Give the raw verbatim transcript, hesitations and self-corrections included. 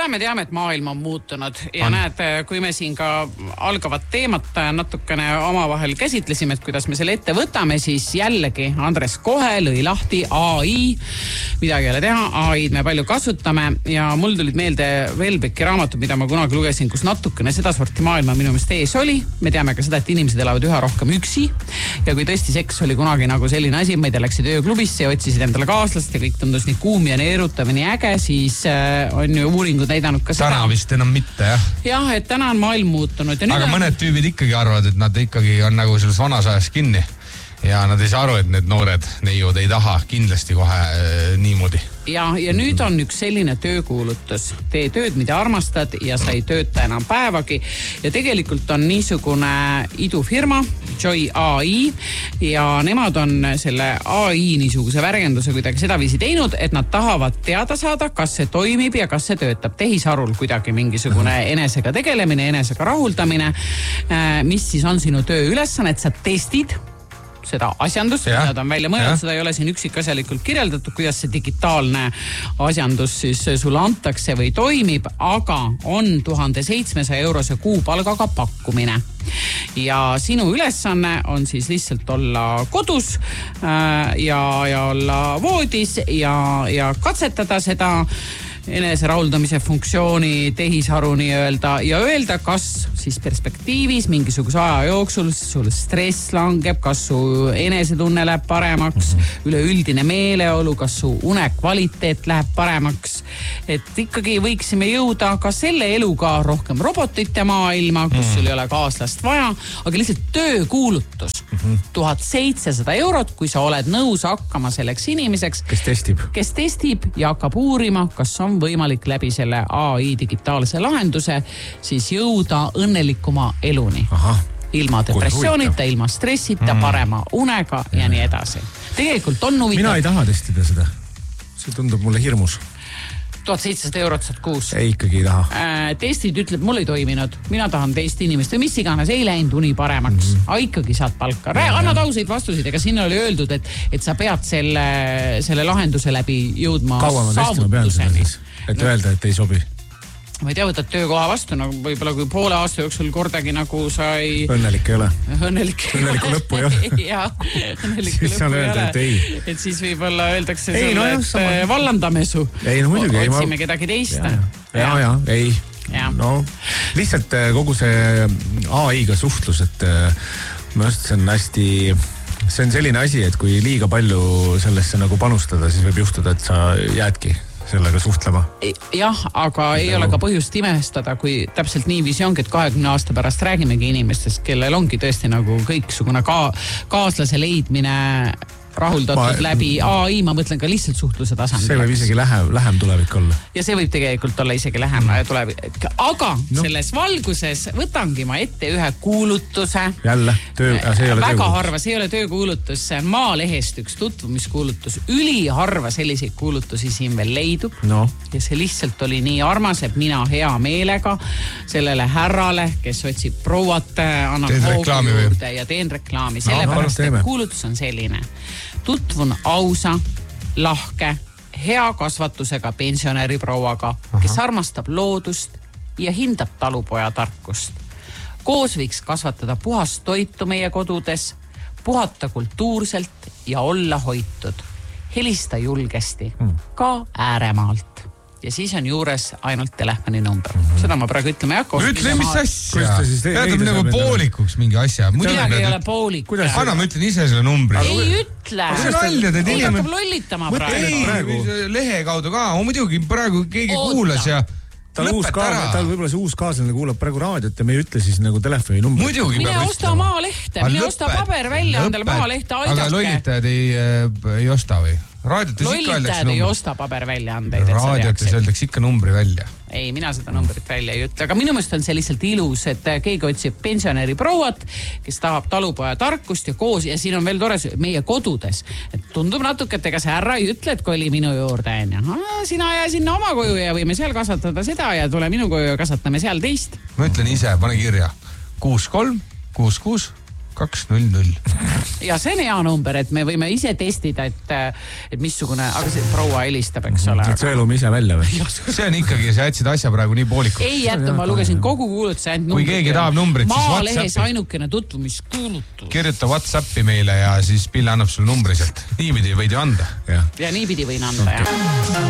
me teame, et maailm on muutunud ja on. Näed, kui me siin ka algavat teemat natukene omavahel käsitlesime, et kuidas me selle ette võtame, siis jällegi Andres kohe lõi lahti A I, midagi ei ole teha, A I-d me palju kasutame ja mul tulid meelde Velbeki raamatud, mida ma kunagi lugesin, kus natukene seda sorti maailma minu meelest ees oli. Me teame ka seda, et inimesed elavad üha rohkem üksi ja kui tõesti seks oli kunagi nagu selline asi, ma ei tea, läksid ööklubisse ja otsisid endale kaaslast ja kõik tundus nii kuum ja neerutav ja nii äge, siis on ju uuringud näidanud ka seda. Täna vist enam mitte, jah. Jah, et täna on maailm muutunud. Ja aga on... mõned tüübid ikkagi arvavad, et nad ikkagi on nagu selles vanas ajas kinni ja nad ei saa aru, et need noored neiud ei taha kindlasti kohe äh, niimoodi. Ja, ja nüüd on üks selline töökuulutus. Tee tööd, mida armastad ja sa ei tööta enam päevagi. Ja tegelikult on niisugune idufirma, Joy A I, ja nemad on selle A I niisuguse värgenduse kuidagi sedaviisi teinud, et nad tahavad teada saada, kas see toimib ja kas see töötab. Tehisarul kuidagi mingisugune enesega tegelemine, enesega rahuldamine, mis siis on sinu töö ülesanne, et sa testid seda asjandust, ja, mida ta on välja mõelnud, ja. Seda ei ole siin üksikasjalikult kirjeldatud, kuidas see digitaalne asjandus siis sulle antakse või toimib, aga on tuhande seitsmesaja eurose kuupalgaga pakkumine. Ja sinu ülesanne on siis lihtsalt olla kodus äh, ja, ja olla voodis ja, ja katsetada seda enese rahuldamise funktsiooni tehisharu nii öelda ja öelda, kas siis perspektiivis mingisuguse aja jooksul sul stress langeb, kas su enesetunne läheb paremaks, üleüldine meeleolu, kas su une kvaliteet läheb paremaks. Et ikkagi võiksime jõuda ka selle eluga rohkem robotite maailma, kus sul ei ole kaaslast vaja, aga lihtsalt töökuulutus. tuhat seitsesada eurot, kui sa oled nõus hakkama selleks inimeseks, kes testib, kes testib ja hakkab uurima, kas on võimalik läbi selle A I digitaalse lahenduse siis jõuda õnnelikuma eluni. Aha. Ilma depressioonita, ilma stressita, mm. parema unega ja, ja nii edasi. Tegelikult on huvitav. Mina ei taha testida seda. See tundub mulle hirmus. tuhat seitsesada eurot saad kuus. Ei, ikkagi ei taha. Äh, testid ütleb, mul ei toiminud. Mina tahan teist inimest või mis iganes, ei läinud uni paremaks. Mm-hmm. A, ikkagi saad palka. Rää, annad ausaid vastuseid, ega sinna oli öeldud, et, et sa pead selle, selle lahenduse läbi jõudma saavutuseni. Et no. Öelda, et ei sobi. Ma ei tea, võtad töökoha vastu, no võib-olla kui poole aasta jooksul kordagi nagu sa ei... Õnnelik ei ole. Õnnelik ei Õnneliku ole. lõppu ei ole. Ja, õnneliku siis lõppu öelda, ei ole. Et, et siis võib-olla öeldakse ei, sulle, no, et sama. vallandame su. Ei, no muidugi. Otsime ma... kedagi teist. Ja, ja, ja, ei. Ja. No, lihtsalt kogu see A I-ga suhtlus, et ma just see on hästi... See on selline asi, et kui liiga palju sellesse nagu panustada, siis võib juhtuda, et sa jäädki sellega suhtlema. Jah, aga ei ole ka põhjust imestada, kui täpselt nii viisi ongi, et kahekümne aasta pärast räägimegi inimestest, kellel ongi tõesti nagu kõiksugune ka, kaaslase leidmine rahuldatud ma, läbi A I, ma mõtlen ka lihtsalt suhtluse tasandil. See võib isegi lähem, lähem tulevik olla. Ja see võib tegelikult olla isegi lähem mm. tulevik. Aga no. Selles valguses võtangi ma ette ühe kuulutuse. Jälle, töö, see ei ole väga töökuulutus. harva, see ei ole töökuulutus, see on Maalehest üks tutvumiskuulutus. Üliharva selliseid kuulutusi siin veel leidub. No. Ja see lihtsalt oli nii armas, et mina hea meelega sellele härrale, kes otsib prouat, annan hoogu juurde ja teen reklaami. Sellepärast, no, et kuulutus on selline. Tutvun ausa, lahke, hea kasvatusega pensionäri prouaga, kes armastab loodust ja hindab talupoja tarkust. Koos võiks kasvatada puhast toitu meie kodudes, puhata kultuurselt ja olla hoitud. Helista julgesti, ka ääremaalt. Ja siis on juures ainult telefoni number. Seda ma praegu ütleme, jah. Ütle, mis asja? Teadab nagu poolikuks mingi asja. Midagi ei ole poolik. Anna, ma ütlen ise selle numbri. Ei ütle. See on nalja, teed inimene. Hakkab lollitama praegu. Ei, lehe kaudu ka. Muidugi praegu keegi kuulas ja tal, uus kaas, tal võib-olla see uus kaaslane kuulab praegu raadiot ja me ei ütle siis nagu telefoni numbri. Muidugi mine osta Maalehte, mine osta paber välja, endale Maalehte aidake. Aga lollitajad ei, ei osta või? Raadiotes ikka öeldakse numbri. Ei osta paberväljaandeid. Raadiotes öeldakse ikka numbri välja. Ei, mina seda numbrit välja ei ütle. Aga minu mõist on see lihtsalt ilus, et keegi otsib pensionäri prouat, kes tahab talupoja tarkust ja koos. Ja siin on veel tores meie kodudes. Et tundub natuke, et ega see härra ei ütle, et koli minu juurde. Ja, sina jää sinna oma koju ja võime seal kasvatada seda ja tule minu koju ja kasvatame seal teist. Ma ütlen ise, pane kirja. kuus kolm kuus kuus kaks null null. Ja see on hea number, et me võime ise testida, et, et missugune, aga see proua helistab, eks ole. Et sõelume ise välja või? See on ikkagi, sa jätsid asja praegu nii poolikult. Ei jätta, ma lugesin kogu kuulutuse ainult numbrit. Kui keegi tahab numbrit, siis WhatsAppi. Maalehes ainukene tutvumiskuulutus. Kirjuta WhatsAppi meile ja siis Pille annab sulle numbri sealt. Niipidi võid ju anda. Ja, ja niipidi võin anda, jah.